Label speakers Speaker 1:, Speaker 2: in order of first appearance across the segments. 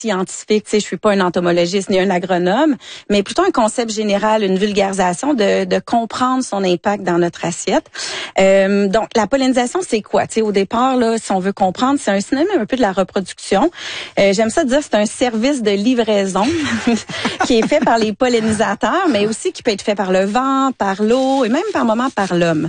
Speaker 1: scientifique, tu sais, je suis pas un entomologiste ni un agronome, mais plutôt un concept général, une vulgarisation de comprendre son impact dans notre assiette. Donc, la pollinisation, c'est quoi? Tu sais, au départ, là, si on veut comprendre, c'est un synonyme un peu de la reproduction. J'aime ça dire, c'est un service de livraison qui est fait par les pollinisateurs, mais aussi qui peut être fait par le vent, par l'eau et même par moments par l'homme.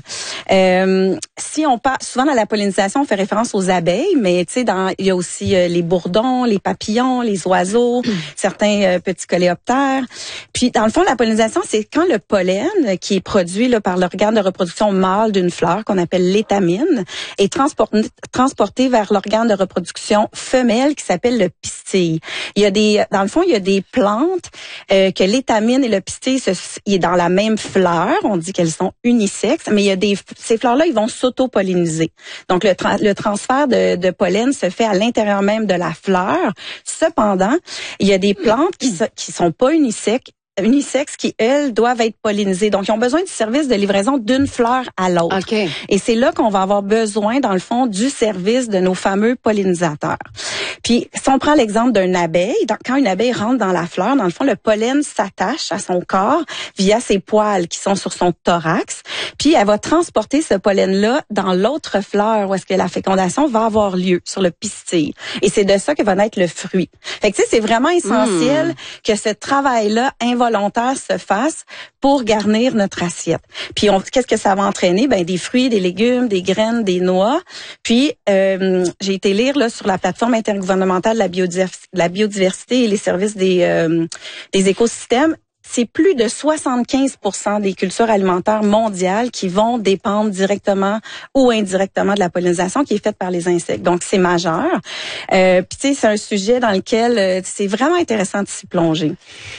Speaker 1: Si on parle, souvent dans la pollinisation, on fait référence aux abeilles, mais tu sais, il y a aussi les bourdons, les papillons, les oiseaux, certains petits coléoptères. Puis, dans le fond, la pollinisation, c'est quand le pollen qui est produit là, par l'organe de reproduction mâle d'une fleur, qu'on appelle l'étamine, est transporté vers l'organe de reproduction femelle qui s'appelle le pistil. Dans le fond, il y a des plantes que l'étamine et le pistil, il est dans la même fleur. On dit qu'elles sont unisexes, mais ces fleurs-là, ils vont s'auto-polliniser. Donc, le transfert de pollen se fait à l'intérieur même de la fleur. Cependant, il y a des plantes qui sont pas unisexes qui, elles, doivent être pollinisées. Donc, ils ont besoin du service de livraison d'une fleur à l'autre.
Speaker 2: Okay.
Speaker 1: Et c'est là qu'on va avoir besoin, dans le fond, du service de nos fameux pollinisateurs. Puis, si on prend l'exemple d'une abeille, quand une abeille rentre dans la fleur, dans le fond, le pollen s'attache à son corps via ses poils qui sont sur son thorax. Puis, elle va transporter ce pollen-là dans l'autre fleur où est-ce que la fécondation va avoir lieu, sur le pistil. Et c'est de ça que va naître le fruit. Fait que, tu sais, c'est vraiment essentiel que ce travail-là involontaire se fasse pour garnir notre assiette. Puis, qu'est-ce que ça va entraîner? Ben, des fruits, des légumes, des graines, des noix. Puis, j'ai été lire là sur la plateforme intergouvernementale de la biodiversité et les services des écosystèmes. C'est plus de 75% des cultures alimentaires mondiales qui vont dépendre directement ou indirectement de la pollinisation qui est faite par les insectes. Donc, c'est majeur. Puis, tu sais, c'est un sujet dans lequel c'est vraiment intéressant de s'y plonger.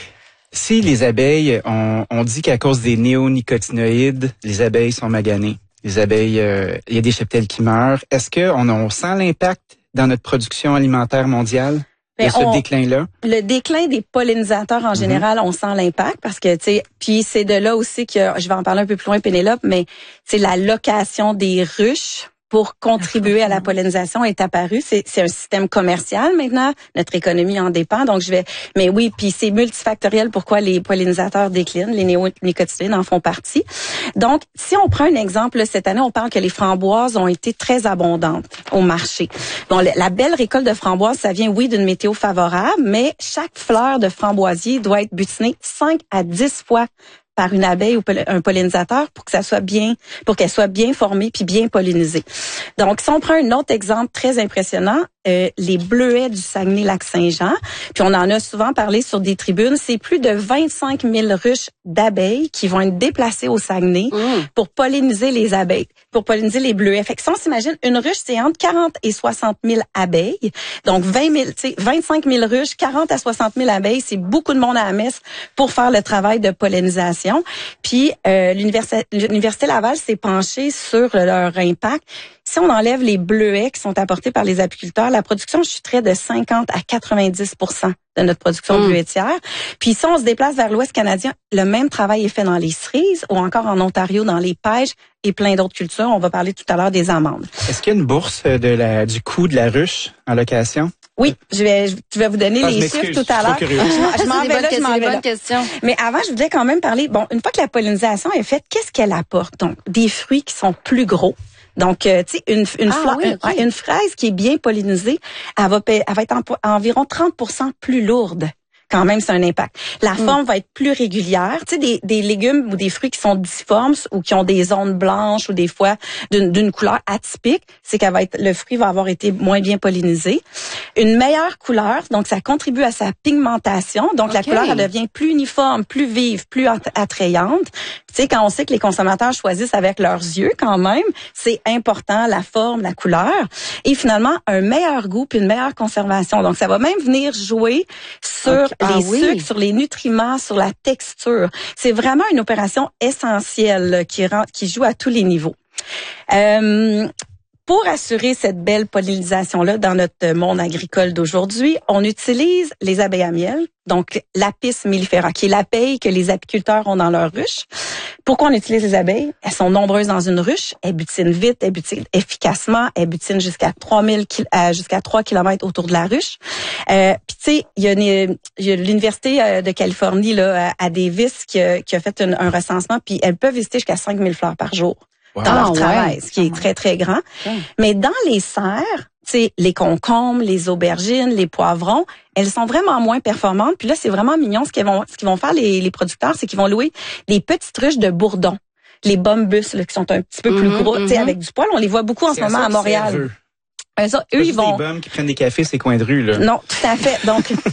Speaker 3: Si les abeilles, on dit qu'à cause des néonicotinoïdes, les abeilles sont maganées. Les abeilles, il y a des cheptels qui meurent. Est-ce qu'on sent l'impact dans notre production alimentaire mondiale? De ce déclin-là? Le
Speaker 1: déclin des pollinisateurs en général, on sent l'impact parce que, tu sais, puis c'est de là aussi que, je vais en parler un peu plus loin, Pénélope, mais c'est la location des ruches pour contribuer à la pollinisation est apparu. C'est un système commercial maintenant. Notre économie en dépend. Donc, mais oui, puis c'est multifactoriel pourquoi les pollinisateurs déclinent. Les néonicotinoïdes en font partie. Donc, si on prend un exemple, là, cette année, on parle que les framboises ont été très abondantes au marché. Bon, la belle récolte de framboises, ça vient, oui, d'une météo favorable, mais chaque fleur de framboisier doit être butinée 5 à 10 fois par une abeille ou un pollinisateur pour qu'elle soit bien formée puis bien pollinisée. Donc, si on prend un autre exemple très impressionnant, les bleuets du Saguenay-Lac-Saint-Jean, puis on en a souvent parlé sur des tribunes, c'est plus de 25 000 ruches d'abeilles qui vont être déplacées au Saguenay pour polliniser les abeilles, pour polliniser les bleuets. Fait que si on s'imagine, une ruche, c'est entre 40 et 60 000 abeilles. Donc, 25 000 ruches, 40 à 60 000 abeilles, c'est beaucoup de monde à la messe pour faire le travail de pollinisation. Puis, l'Université Laval s'est penchée sur leur impact. Si on enlève les bleuets qui sont apportés par les apiculteurs, la production chuterait de 50 à 90% de notre production bleuetière. Puis si on se déplace vers l'Ouest canadien, le même travail est fait dans les cerises ou encore en Ontario dans les pêches et plein d'autres cultures. On va parler tout à l'heure des amandes.
Speaker 3: Est-ce qu'il y a une bourse du coût de la ruche en location?
Speaker 1: Oui, je vais vous donner les chiffres tout à l'heure.
Speaker 2: Je m'en vais là.
Speaker 1: Mais avant, je voulais quand même parler, une fois que la pollinisation est faite, qu'est-ce qu'elle apporte? Donc, des fruits qui sont plus gros. Donc, tu sais, une fraise qui est bien pollinisée, elle va être environ 30% plus lourde. Quand même, c'est un impact. La forme va être plus régulière. Tu sais, des légumes ou des fruits qui sont difformes ou qui ont des zones blanches ou des fois d'une couleur atypique, c'est le fruit va avoir été moins bien pollinisé. Une meilleure couleur, donc ça contribue à sa pigmentation. Donc, la couleur, elle devient plus uniforme, plus vive, plus attrayante. Tu sais, quand on sait que les consommateurs choisissent avec leurs yeux quand même, c'est important, la forme, la couleur. Et finalement, un meilleur goût puis une meilleure conservation. Donc, ça va même venir jouer sur les sucres, sur les nutriments, sur la texture. C'est vraiment une opération essentielle qui joue à tous les niveaux. pour assurer cette belle pollinisation-là dans notre monde agricole d'aujourd'hui, on utilise les abeilles à miel, donc l'Apis mellifera, qui est l'abeille que les apiculteurs ont dans leur ruche. Pourquoi on utilise les abeilles? Elles sont nombreuses dans une ruche, elles butinent vite, elles butinent efficacement, elles butinent jusqu'à 3 kilomètres autour de la ruche. Puis tu sais, il y a l'Université de Californie là, à Davis qui a fait un recensement, puis elles peuvent visiter jusqu'à 5000 fleurs par jour. Wow. Dans leur travail, ce qui est très, très grand. Okay. Mais dans les serres, tu sais, les concombres, les aubergines, les poivrons, elles sont vraiment moins performantes. Puis là, c'est vraiment mignon. Ce qu'ils vont faire, les producteurs, c'est qu'ils vont louer des petites ruches de bourdons. Les bombus, là, qui sont un petit peu plus gros, tu sais, avec du poil. On les voit beaucoup en ce moment à Montréal. Ça, eux, ils vont.
Speaker 3: Les bums qui prennent des cafés, ces coins de rue, là.
Speaker 1: Non, tout à fait. Donc, eux,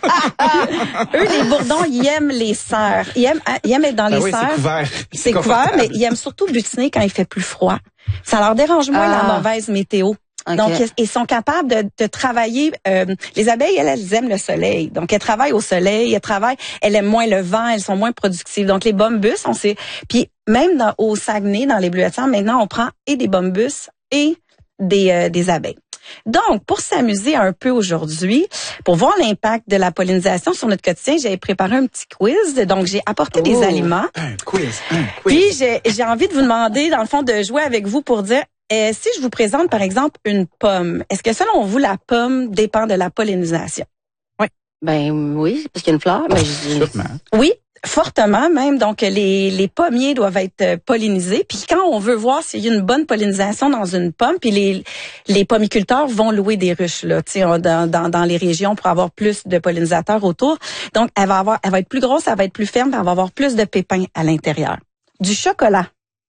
Speaker 1: les bourdons, ils aiment les serres. Ils aiment être dans les serres.
Speaker 3: C'est couvert.
Speaker 1: C'est couvert, mais ils aiment surtout butiner quand il fait plus froid. Ça leur dérange moins la mauvaise météo. Okay. Donc, ils sont capables de travailler. Les abeilles, elles aiment le soleil. Donc, elles travaillent au soleil, elles aiment moins le vent, elles sont moins productives. Donc, les bombus, puis même au Saguenay, dans les bleuetières, maintenant, on prend et des bombus et des abeilles. Donc, pour s'amuser un peu aujourd'hui, pour voir l'impact de la pollinisation sur notre quotidien, j'ai préparé un petit quiz. Donc, j'ai apporté des aliments.
Speaker 3: Un quiz.
Speaker 1: Puis, j'ai envie de vous demander, dans le fond, de jouer avec vous pour dire, si je vous présente, par exemple, une pomme, est-ce que selon vous, la pomme dépend de la pollinisation?
Speaker 2: Oui. Ben oui, parce qu'il y a une fleur. Mais
Speaker 3: sûrement.
Speaker 1: Oui. Fortement même, donc les pommiers doivent être pollinisés. Puis quand on veut voir s'il y a une bonne pollinisation dans une pomme, puis les pommiculteurs vont louer des ruches là, tu sais, dans les régions pour avoir plus de pollinisateurs autour. Donc elle va être plus grosse, elle va être plus ferme, puis elle va avoir plus de pépins à l'intérieur. Du chocolat.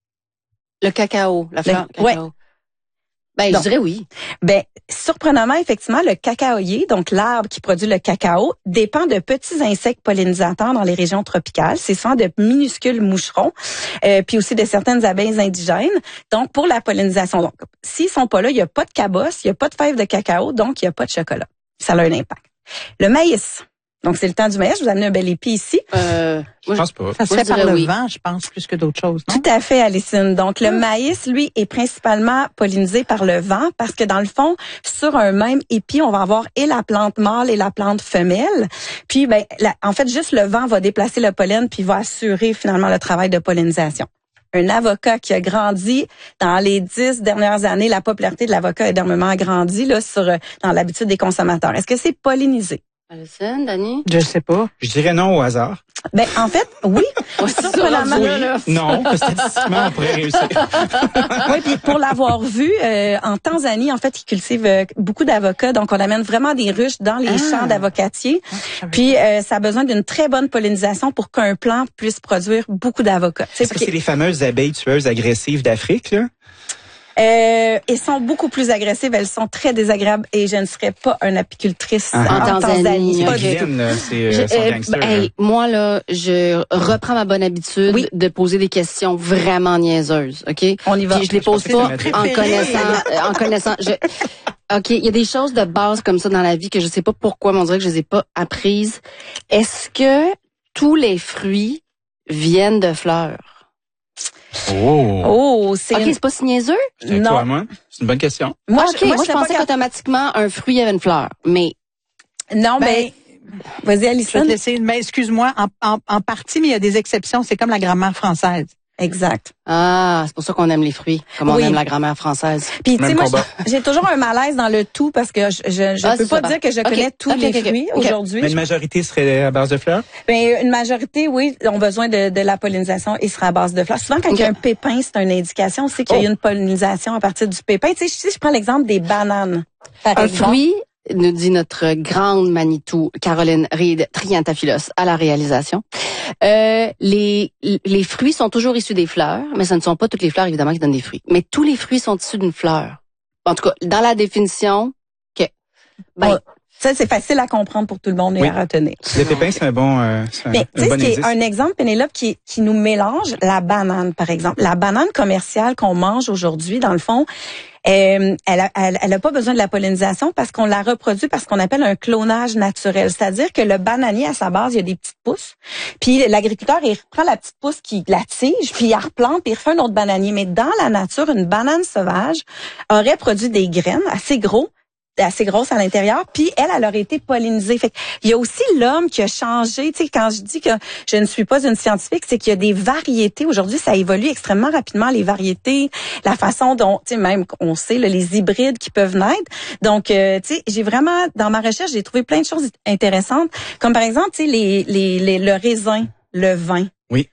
Speaker 2: Le cacao, la fleur cacao. Ouais. Ben, je dirais oui.
Speaker 1: Ben, surprenamment, effectivement, le cacaoyer, donc l'arbre qui produit le cacao, dépend de petits insectes pollinisateurs dans les régions tropicales. C'est souvent de minuscules moucherons, puis aussi de certaines abeilles indigènes. Donc, pour la pollinisation, donc, s'ils sont pas là, il y a pas de cabosse, il y a pas de fèves de cacao, donc il y a pas de chocolat. Ça a un impact. Le maïs. Donc, c'est le temps du maïs. Je vous amène un bel épi ici.
Speaker 3: Je pense pas.
Speaker 4: Ça se fait par le vent, je pense, plus que d'autres choses, non?
Speaker 1: Tout à fait, Alicine. Donc, le maïs, lui, est principalement pollinisé par le vent parce que, dans le fond, sur un même épi, on va avoir et la plante mâle et la plante femelle. Puis, ben, en fait, juste le vent va déplacer le pollen puis va assurer, finalement, le travail de pollinisation. Un avocat qui a grandi dans les 10 dernières années, la popularité de l'avocat a énormément grandi, là, dans l'habitude des consommateurs. Est-ce que c'est pollinisé?
Speaker 2: Alison, Dani?
Speaker 4: Je sais pas.
Speaker 3: Je dirais non au hasard.
Speaker 1: Ben, en fait, oui.
Speaker 3: Non, statistiquement, on pourrait réussir.
Speaker 1: Oui, puis pour l'avoir vu, en Tanzanie, en fait, ils cultivent beaucoup d'avocats. Donc, on amène vraiment des ruches dans les champs d'avocatiers. Puis, ça a besoin d'une très bonne pollinisation pour qu'un plant puisse produire beaucoup d'avocats.
Speaker 3: Est-ce que c'est les fameuses abeilles tueuses agressives d'Afrique, là?
Speaker 1: Elles sont beaucoup plus agressives, elles sont très désagréables et je ne serais pas une apicultrice en Tanzanie.
Speaker 2: Moi là, je reprends ma bonne habitude de poser des questions vraiment niaiseuses, OK?
Speaker 1: On y va.
Speaker 2: Puis je les pose pas en connaissant OK, il y a des choses de base comme ça dans la vie que je sais pas pourquoi, mais on dirait que je les ai pas apprises. Est-ce que tous les fruits viennent de fleurs?
Speaker 1: C'est
Speaker 2: pas si niaiseux?
Speaker 3: Non. Toi, moi, c'est une bonne question.
Speaker 2: Moi, je pensais qu'automatiquement un fruit avait une fleur, mais
Speaker 1: non, mais vas-y, Alison.
Speaker 4: Je vais te laisser, mais excuse-moi, en partie, mais il y a des exceptions. C'est comme la grammaire française.
Speaker 1: Exact.
Speaker 2: Ah, c'est pour ça qu'on aime les fruits, comme on aime la grammaire française.
Speaker 1: Puis tu sais, moi, j'ai toujours un malaise dans le tout parce que je peux pas dire que je connais tous les fruits aujourd'hui.
Speaker 3: Mais une majorité serait à base de fleurs?
Speaker 1: Ben une majorité, oui, ont besoin de la pollinisation et sera à base de fleurs. Souvent, quand il y a un pépin, c'est une indication aussi qu'il y a une pollinisation à partir du pépin. Tu sais, si je prends l'exemple des bananes.
Speaker 2: Un fruit, nous dit notre grande Manitou, Caroline Reed Triantaphilos, à la réalisation. Les fruits sont toujours issus des fleurs, mais ce ne sont pas toutes les fleurs, évidemment, qui donnent des fruits. Mais tous les fruits sont issus d'une fleur. En tout cas, dans la définition,
Speaker 1: Ça, c'est facile à comprendre pour tout le monde et à retenir.
Speaker 3: Le pépin, c'est un bon
Speaker 1: Mais tu sais, ce qui est un exemple, Pénélope, qui nous mélange, la banane, par exemple. La banane commerciale qu'on mange aujourd'hui, dans le fond, elle a pas besoin de la pollinisation parce qu'on la reproduit par ce qu'on appelle un clonage naturel. C'est-à-dire que le bananier, à sa base, il y a des petites pousses. Puis l'agriculteur, il reprend la petite pousse qui la tige, puis il la replante, puis il refait un autre bananier. Mais dans la nature, une banane sauvage aurait produit des graines assez grosses à l'intérieur, puis elle aurait été pollinisée. Fait il y a aussi l'homme qui a changé. Tu sais, quand je dis que je ne suis pas une scientifique, c'est qu'il y a des variétés. Aujourd'hui, ça évolue extrêmement rapidement, les variétés, la façon dont, tu sais, même, on sait, là, les hybrides qui peuvent naître. Donc, tu sais, j'ai vraiment, dans ma recherche, j'ai trouvé plein de choses intéressantes, comme par exemple, tu sais, le raisin, le vin.
Speaker 3: Oui.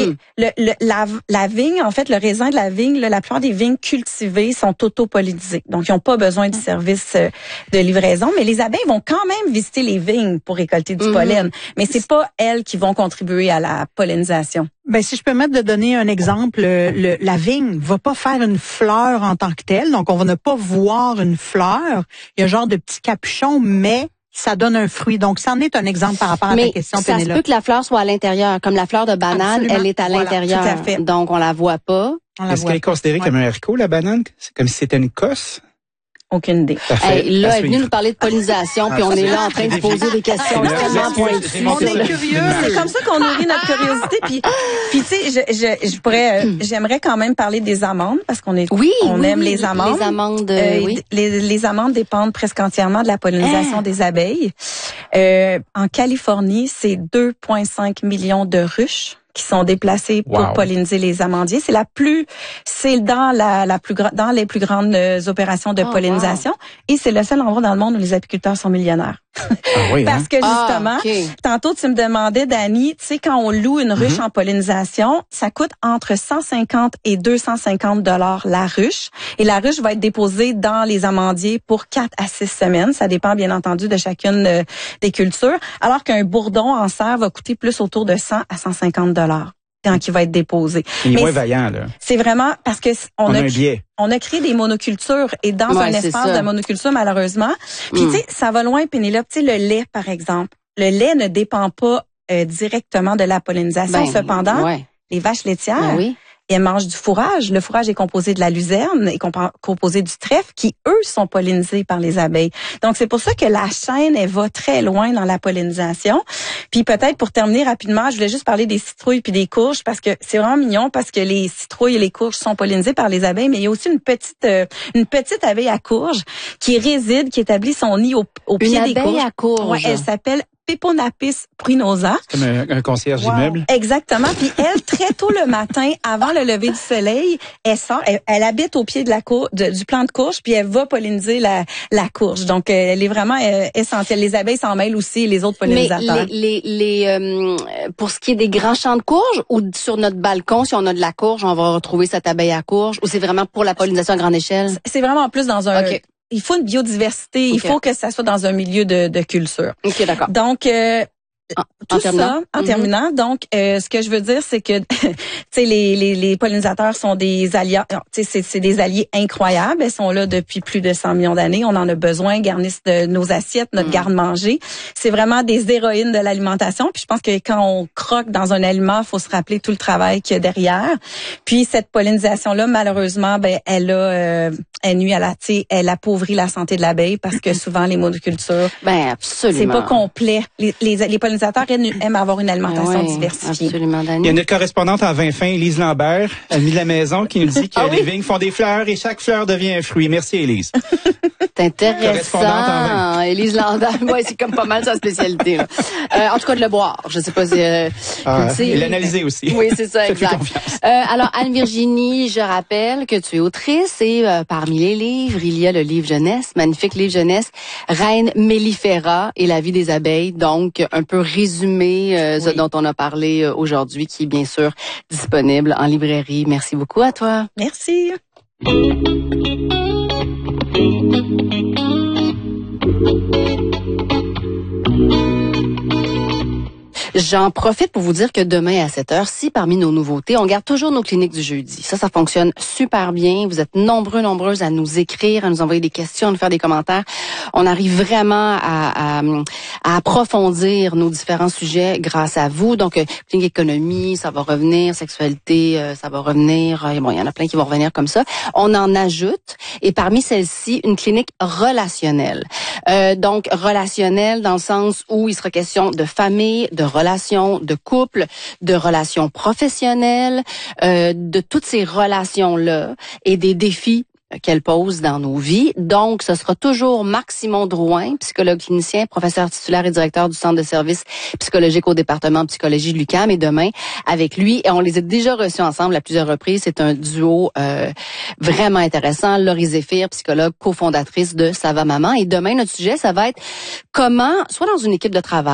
Speaker 1: La vigne, en fait, le raisin de la vigne, la plupart des vignes cultivées sont auto-pollinisées. Donc, ils n'ont pas besoin du service de livraison. Mais les abeilles vont quand même visiter les vignes pour récolter du pollen. Mais c'est pas elles qui vont contribuer à la pollinisation.
Speaker 4: Ben, si je peux mettre de donner un exemple, la vigne va pas faire une fleur en tant que telle. Donc, on va ne pas voir une fleur. Il y a un genre de petit capuchon, mais ça donne un fruit. Donc, ça en est un exemple par rapport à ta question, Pénélope.
Speaker 2: Mais ça se peut que la fleur soit à l'intérieur. Comme la fleur de banane,
Speaker 1: Absolument.
Speaker 2: elle est à l'intérieur.
Speaker 1: Tout à fait.
Speaker 2: Donc, on la voit pas.
Speaker 3: Est-ce qu'elle est considérée comme un haricot, la banane? C'est comme si c'était une cosse?
Speaker 1: Aucune idée.
Speaker 2: Hey, là, elle est venue nous parler de pollinisation, puis on est là en train de poser des questions extrêmement pointues.
Speaker 4: On est curieux.
Speaker 1: C'est comme ça qu'on nourrit notre curiosité. Puis tu sais, je pourrais, j'aimerais quand même parler des amandes parce qu'on est, on aime les amandes.
Speaker 2: Les amandes, oui.
Speaker 1: Les amandes dépendent presque entièrement de la pollinisation des abeilles. En Californie, c'est 2,5 millions de ruches qui sont déplacées pour polliniser les amandiers. C'est dans les plus grandes opérations de pollinisation et c'est le seul endroit dans le monde où les apiculteurs sont millionnaires. Parce que justement, tantôt tu me demandais, Dani, tu sais, quand on loue une ruche en pollinisation, ça coûte entre 150 et 250 $ la ruche. Et la ruche va être déposée dans les amandiers pour 4 à 6 semaines. Ça dépend bien entendu de chacune des cultures. Alors qu'un bourdon en serre va coûter plus autour de 100 à 150 $ quand il va être déposé.
Speaker 3: Il est moins vaillant, là.
Speaker 1: C'est vraiment parce que on a
Speaker 3: un biais.
Speaker 1: On a créé des monocultures et dans un espace de monoculture, malheureusement. Puis tu sais, ça va loin, Pénélope. Tu sais, le lait, par exemple. Le lait ne dépend pas directement de la pollinisation. Cependant, les vaches laitières, elles mangent du fourrage. Le fourrage est composé de la luzerne et composé du trèfle qui, eux, sont pollinisés par les abeilles. Donc, c'est pour ça que la chaîne, elle va très loin dans la pollinisation. Puis peut-être pour terminer rapidement, je voulais juste parler des citrouilles puis des courges parce que c'est vraiment mignon parce que les citrouilles et les courges sont pollinisées par les abeilles, mais il y a aussi une petite abeille à courge qui réside, qui établit son nid au pied des courges.
Speaker 2: Une abeille à courge.
Speaker 1: Ouais, elle s'appelle Peponapis pruinosa.
Speaker 3: C'est comme un concierge d'immeuble.
Speaker 1: Exactement. Puis elle, très tôt le matin, avant le lever du soleil, elle sort, elle habite au pied de du plant de courge, puis elle va polliniser la courge. Donc, elle est vraiment essentielle. Les abeilles s'en mêlent aussi, les autres pollinisateurs.
Speaker 2: Mais pour ce qui est des grands champs de courge, ou sur notre balcon, si on a de la courge, on va retrouver cette abeille à courge, ou c'est vraiment pour la pollinisation à grande échelle? C'est
Speaker 1: vraiment plus dans un... Il faut une biodiversité, il faut que ça soit dans un milieu de culture.
Speaker 2: OK, d'accord.
Speaker 1: Donc, tout ça, en terminant, donc, ce que je veux dire, c'est que, tu sais, les pollinisateurs sont des alliés, tu sais, c'est des alliés incroyables. Elles sont là depuis plus de 100 millions d'années. On en a besoin, garnissent de nos assiettes, notre garde-manger. C'est vraiment des héroïnes de l'alimentation. Puis je pense que quand on croque dans un aliment, faut se rappeler tout le travail qu'il y a derrière. Puis cette pollinisation-là, malheureusement, elle nuit elle appauvrit la santé de l'abeille parce que souvent les monocultures,
Speaker 2: absolument,
Speaker 1: c'est pas complet. Les pollinisateurs aiment avoir une alimentation diversifiée.
Speaker 2: Absolument, Dani.
Speaker 3: Il y a notre correspondante en vin fin, Élise Lambert, amie de la maison, qui nous dit que les vignes font des fleurs et chaque fleur devient un fruit. Merci, Élise.
Speaker 2: C'est intéressant. Élise Lambert, c'est comme pas mal sa spécialité. Là. En tout cas, de le boire. Je sais pas si...
Speaker 3: et l'analyser aussi.
Speaker 2: Oui, c'est ça, exact. Alors, Anne-Virginie, je rappelle que tu es autrice et parmi les livres, il y a le livre jeunesse, magnifique livre jeunesse, Reine mellifera et la vie des abeilles. Donc, un peu résumé ce dont on a parlé aujourd'hui, qui est bien sûr disponible en librairie. Merci beaucoup à toi.
Speaker 1: Merci.
Speaker 2: J'en profite pour vous dire que demain à 7h, si parmi nos nouveautés, on garde toujours nos cliniques du jeudi. Ça fonctionne super bien. Vous êtes nombreuses à nous écrire, à nous envoyer des questions, à nous faire des commentaires. On arrive vraiment à approfondir nos différents sujets grâce à vous. Donc, clinique économie, ça va revenir, sexualité, ça va revenir. Et bon, il y en a plein qui vont revenir comme ça. On en ajoute, et parmi celles-ci, une clinique relationnelle. Donc, relationnelle dans le sens où il sera question de famille, de relations, de couple, de relations professionnelles, de toutes ces relations-là et des défis qu'elle pose dans nos vies. Donc, ce sera toujours Marc-Simon Drouin, psychologue clinicien, professeur titulaire et directeur du Centre de services psychologiques au département de psychologie de l'UQAM. Et demain, avec lui, et on les a déjà reçus ensemble à plusieurs reprises, c'est un duo vraiment intéressant. Laurie Zéphir, psychologue, cofondatrice de Ça va maman. Et demain, notre sujet, ça va être comment, soit dans une équipe de travail,